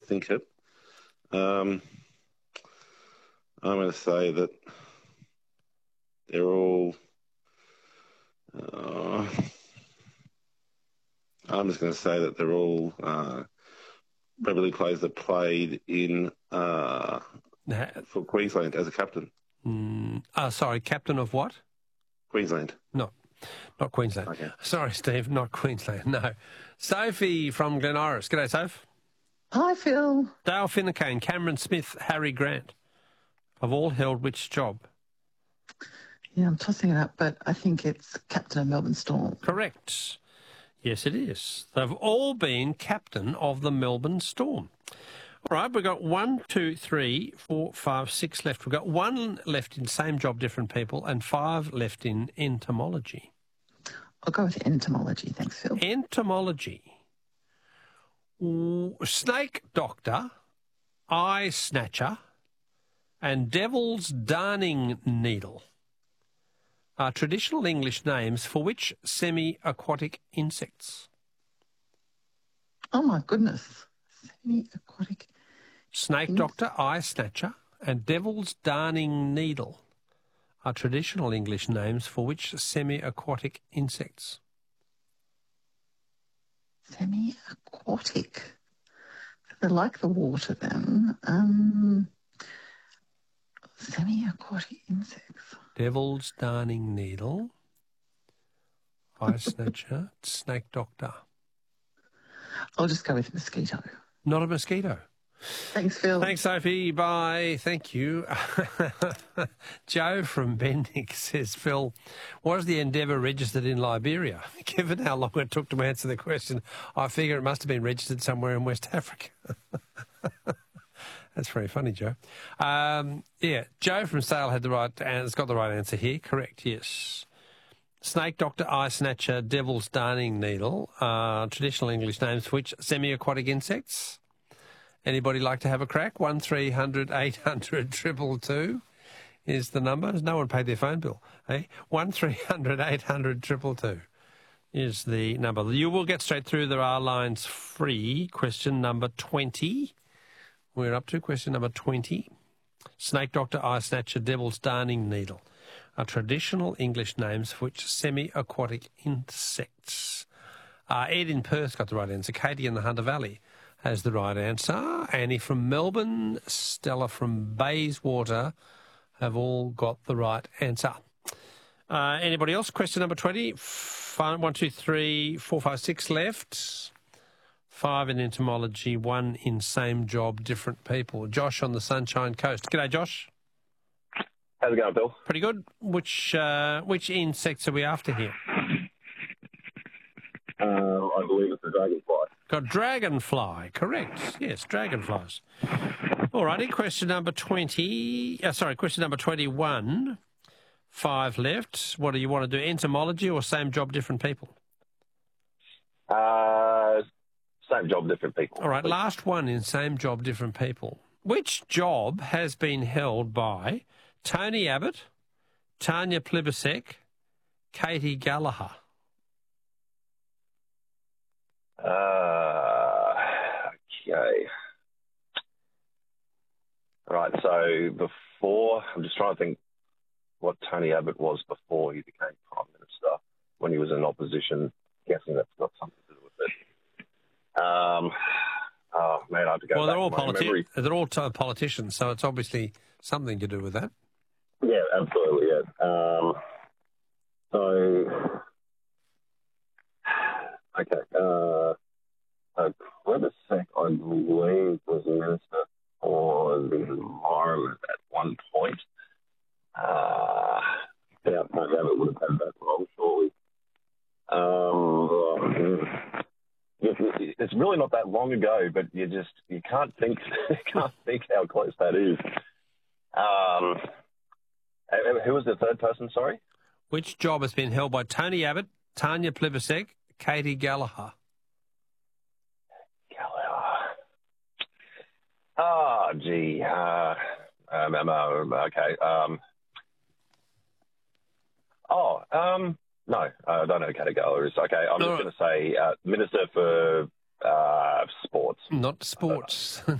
think it. I'm going to say that they're all... I'm just going to say that they're all Premier League players that played in for Queensland as a captain. Sorry, captain of what? Queensland. No, not Queensland. Okay. Sorry, Steve, not Queensland, no. Sophie from Glen Iris. G'day, Soph. Hi, Phil. Dale Finucane, Cameron Smith, Harry Grant have all held which job? Yeah, I'm tossing it up, but I think it's captain of Melbourne Storm. Correct. Yes, it is. They've all been captain of the Melbourne Storm. All right, we've got 1, 2, 3, 4, 5, 6 left. We've got 1 left in same job, different people, and 5 left in entomology. I'll go with entomology. Thanks, Phil. Entomology. Snake doctor, eye snatcher, and devil's darning needle are traditional English names for which semi-aquatic insects? Oh, my goodness. Semi-aquatic. Snake doctor, eye snatcher, and devil's darning needle are traditional English names for which semi-aquatic insects? Semi-aquatic. They like the water then. Semi-aquatic insects. Devil's darning needle, eye snatcher, snake doctor. I'll just go with mosquito. Not a mosquito. Thanks, Phil. Thanks, Sophie. Bye. Thank you. Joe from Bendick says, Phil, was the Endeavour registered in Liberia? Given how long it took to answer the question, I figure it must have been registered somewhere in West Africa. That's very funny, Joe. Joe from Sale had has got the right answer here. Correct, yes. Snake doctor, eye snatcher, devil's darning needle are traditional English names for which semi-aquatic insects. Anybody like to have a crack? 1300 800 222 is the number. No one paid their phone bill. Eh? 1300 800 222 is the number. You will get straight through. There are lines free. Question number 20. We're up to question number 20. Snake doctor, eye snatcher, devil's darning needle are traditional English names for which semi-aquatic insects. Ed in Perth got the right answer. Katie in the Hunter Valley has the right answer. Annie from Melbourne, Stella from Bayswater have all got the right answer. Anybody else? Question number 20. 1, 2, 3, 4, 5, 6 left. 5 in entomology, 1 in same job, different people. Josh on the Sunshine Coast. G'day, Josh. How's it going, Bill? Pretty good. Which insects are we after here? I believe it's the dragonfly. Got dragonfly, correct. Yes, dragonflies. All righty, question number 21. 5 left. What do you want to do, entomology or same job, different people? Same job, different people. All right, last one in same job, different people. Which job has been held by Tony Abbott, Tanya Plibersek, Katie Gallagher? Okay. Right, so before, I'm just trying to think what Tony Abbott was before he became Prime Minister, when he was in opposition. Guessing that's got something to do with it. Man, I have to go back to my memory. They're all politicians, so it's obviously something to do with that. Yeah, absolutely, yeah. Okay. Plibersek, I believe, was Minister for the Environment at one point. Doubt Tony Abbott would have had that role, surely. It's really not that long ago, but you can't think how close that is. Who was the third person? Sorry. Which job has been held by Tony Abbott, Tanya Plibersek, Katie Gallagher? Oh, gee. Okay. No, I don't know who Katie Gallagher is. Okay, I'm just going to say Minister for Sports. Not sports.